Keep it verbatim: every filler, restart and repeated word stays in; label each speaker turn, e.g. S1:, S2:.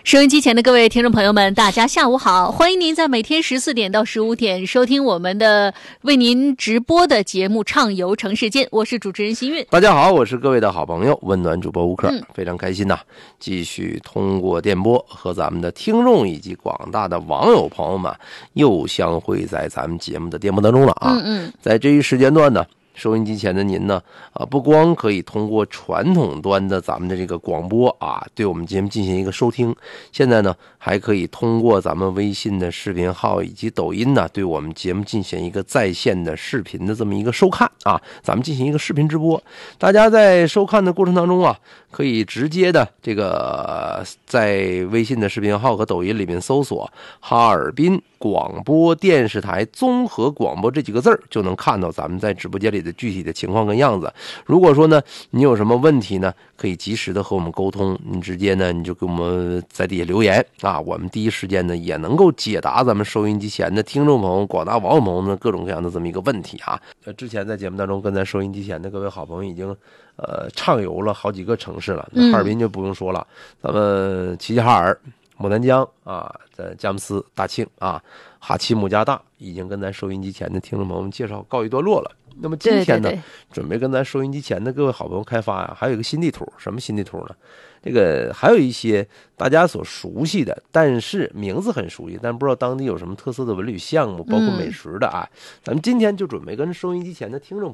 S1: 收音机前的各位听众朋友们，大家下午好！欢迎您在每天十四点到十五点收听我们的为您直播的节目《畅游城市间》，我是主持人新韵。
S2: 大家好，我是各位的好朋友温暖主播吴克，嗯、非常开心呐、啊，继续通过电波和咱们的听众以及广大的网友朋友们又相会在咱们节目的电波当中了啊！
S1: 嗯嗯，
S2: 在这一时间段呢。收音机前的您呢，啊，不光可以通过传统端的咱们的这个广播啊，对我们节目进行一个收听，现在呢，还可以通过咱们微信的视频号以及抖音呢，对我们节目进行一个在线的视频的这么一个收看啊，咱们进行一个视频直播。大家在收看的过程当中啊，可以直接的这个在微信的视频号和抖音里面搜索哈尔滨广播电视台综合广播这几个字儿，就能看到咱们在直播间里的具体的情况跟样子。如果说呢你有什么问题呢，可以及时的和我们沟通，你直接呢你就给我们在底下留言啊，我们第一时间呢也能够解答咱们收音机前的听众朋友、广大网友朋友呢各种各样的这么一个问题啊。呃，之前在节目当中跟咱收音机前的各位好朋友已经呃畅游了好几个城市了，那哈尔滨就不用说了，咱们齐齐哈尔、牡丹江啊，在佳木斯、大庆啊，哈奇姆加大已经跟咱收音机前的听众朋友们介绍告一段落了。那么今天呢，
S1: 对对对，
S2: 准备跟咱收音机前的各位好朋友开发呀，还有一个新地图。什么新地图呢？这个还有一些大家所熟悉的，但是名字很熟悉，但不知道当地有什么特色的文旅项目，包括美食的啊。嗯、咱们今天就准备跟收音机前的听众